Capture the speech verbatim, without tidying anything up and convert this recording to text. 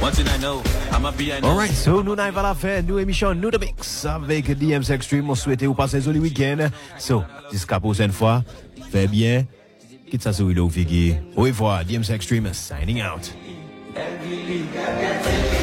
Alright, so nous n'avons pas la fin, nous émission Nous de Mix avec D M C Extreme. On souhaite vous passer un joli week-end. So, jusqu'à la prochaine fois, faites bien. Quitte ça sur le figure. Au revoir, D M C Extreme signing out.